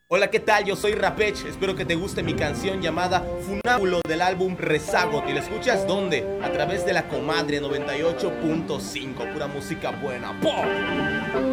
Hola, ¿qué tal? Yo soy Rapech. Espero que te guste mi canción llamada Funábulo del álbum Rezago. ¿Y la escuchas dónde? A través de la Comadre 98.5. Pura música buena. ¡Pum!